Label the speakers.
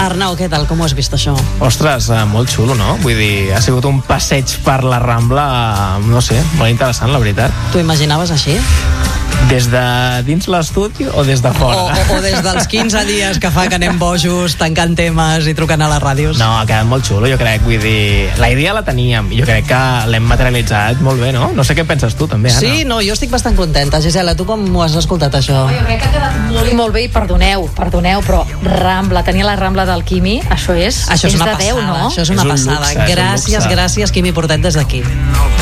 Speaker 1: Arnau, què tal? Com ho has vist, això?
Speaker 2: Ostres, molt xulo, no? Vull dir, ha sigut un passeig per la Rambla, no sé, molt interessant, la veritat.
Speaker 1: T'ho imaginaves així?
Speaker 2: Des de dins l'estudi o des de fora?
Speaker 1: O des dels 15 dies que fa que anem bojos, tancant temes i trucant a les ràdios?
Speaker 2: No, ha quedat molt xulo, jo crec. Vull dir, la idea la teníem i jo crec que l'hem materialitzat molt bé, no? No sé què penses tu, també, Anna.
Speaker 1: Sí, no, jo estic bastant contenta. Gisela, tu com ho has escoltat, això?
Speaker 3: Jo crec que ha quedat molt bé i perdoneu, però Rambla, tenir la Rambla del Quimi, això és
Speaker 1: una
Speaker 3: de
Speaker 1: passada,
Speaker 3: 10, no?
Speaker 1: Això és una passada.
Speaker 2: Luxe,
Speaker 1: Gràcies, Quimi Portet, des d'aquí.